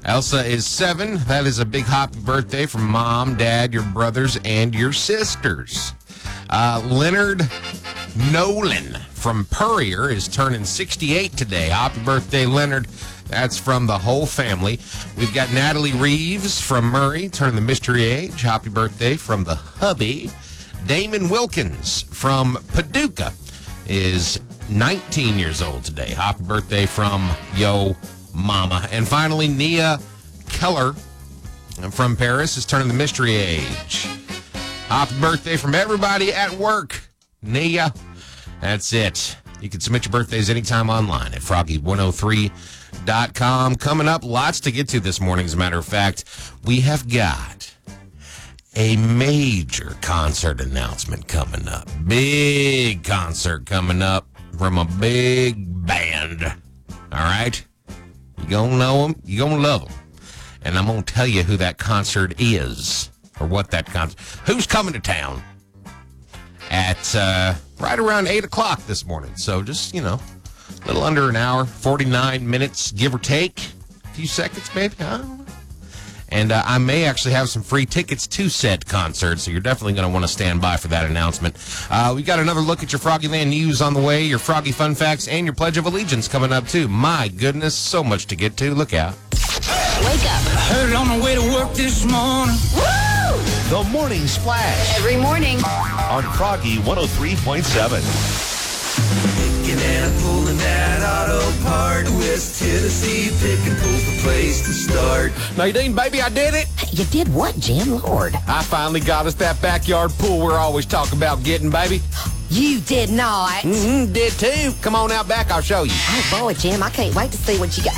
Elsa is 7. That is a big happy birthday from Mom, Dad, your brothers, and your sisters. Leonard Nolan from Purrier is turning 68 today. Happy birthday, Leonard. That's from the whole family. We've got Natalie Reeves from Murray, turning the mystery age. Happy birthday from the hubby. Damon Wilkins from Paducah is 19 years old today. Happy birthday from yo mama. And finally, Nia Keller from Paris is turning the mystery age. Happy birthday from everybody at work. Nia, that's it. You can submit your birthdays anytime online at froggy103.com. Coming up, lots to get to this morning. As a matter of fact, we have got a major concert announcement coming up. Big concert coming up from a big band. All right? You're going to know them. You're going to love them. And I'm going to tell you who that concert is, or what that concert. Who's coming to town at right around 8 o'clock this morning. So just, a little under an hour, 49 minutes, give or take. A few seconds, maybe. I don't know. And I may actually have some free tickets to said concert, so you're definitely going to want to stand by for that announcement. We got another look at your Froggyland news on the way, your Froggy Fun Facts, and your Pledge of Allegiance coming up, too. My goodness, so much to get to. Look out. Wake up. I heard it on my way to work this morning. Woo! The Morning Splash. Every morning. On Froggy 103.7. Picking and pulling that auto part. West Tennessee, picking pulls the place to start. Nadine, baby, I did it. You did what, Jim? Lord. I finally got us that backyard pool we're always talking about getting, baby. You did not. Did too. Come on out back, I'll show you. Oh, boy, Jim, I can't wait to see what you got.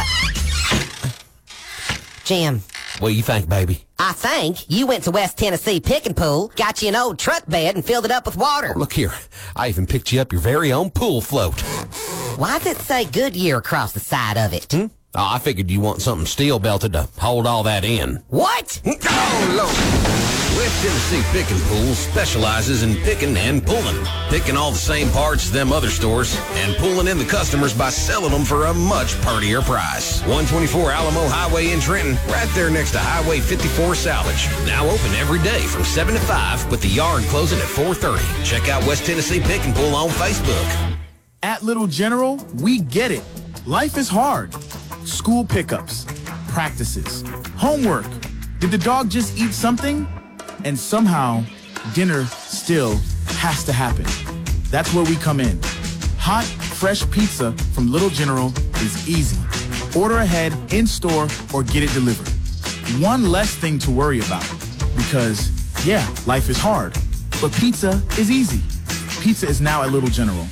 Jim. What do you think, baby? I think you went to West Tennessee Pick and Pool, got you an old truck bed, and filled it up with water. Look here. I even picked you up your very own pool float. Why does it say Goodyear across the side of it? Oh, I figured you want something steel belted to hold all that in. What? Oh, Lord. West Tennessee Pick and Pool specializes in picking and pulling. Picking all the same parts as them other stores and pulling in the customers by selling them for a much purtier price. 124 Alamo Highway in Trenton, right there next to Highway 54 Salvage. Now open every day from 7 to 5 with the yard closing at 4:30. Check out West Tennessee Pick and Pull on Facebook. At Little General, we get it. Life is hard. School pickups, practices, homework. Did the dog just eat something? And somehow, dinner still has to happen. That's where we come in. Hot, fresh pizza from Little General is easy. Order ahead, in-store, or get it delivered. One less thing to worry about. Because, yeah, life is hard. But pizza is easy. Pizza is now at Little General.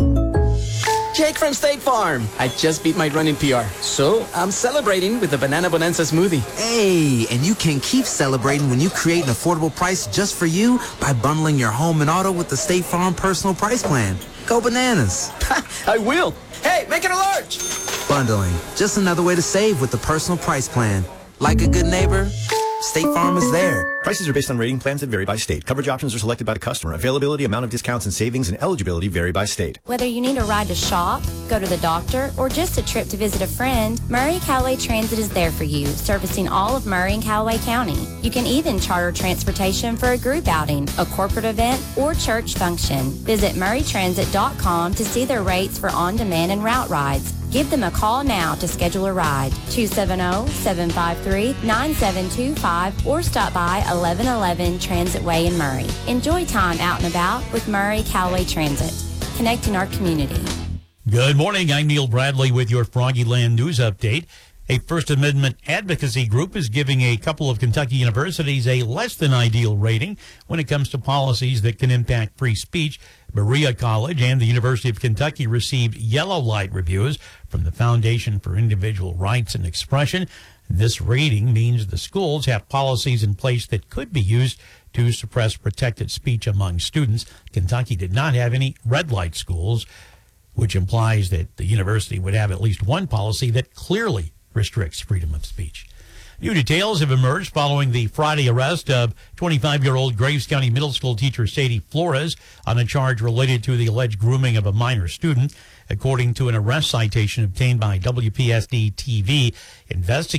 Jake from State Farm. I just beat my running PR, so I'm celebrating with the Banana Bonanza smoothie. Hey, and you can keep celebrating when you create an affordable price just for you by bundling your home and auto with the State Farm Personal Price Plan. Go bananas. I will. Hey, make it a large. Bundling, just another way to save with the Personal Price Plan. Like a good neighbor, State Farm is there. Prices are based on rating plans that vary by state. Coverage options are selected by the customer. Availability, amount of discounts and savings, and eligibility vary by state. Whether you need a ride to shop, go to the doctor, or just a trip to visit a friend, Murray Callaway Transit is there for you, servicing all of Murray and Callaway County. You can even charter transportation for a group outing, a corporate event, or church function. Visit murraytransit.com to see their rates for on-demand and route rides. Give them a call now to schedule a ride, 270-753-9725, or stop by 1111 Transit Way in Murray. Enjoy time out and about with Murray Callaway Transit, connecting our community. Good morning. I'm Neil Bradley with your Froggyland News Update. A First Amendment advocacy group is giving a couple of Kentucky universities a less than ideal rating when it comes to policies that can impact free speech. Berea College and the University of Kentucky received yellow light reviews from the Foundation for Individual Rights and Expression. This rating means the schools have policies in place that could be used to suppress protected speech among students. Kentucky did not have any red light schools, which implies that the university would have at least one policy that clearly restricts freedom of speech. New details have emerged following the Friday arrest of 25-year-old Graves County Middle School teacher Sadie Flores on a charge related to the alleged grooming of a minor student. According to an arrest citation obtained by WPSD TV, investigators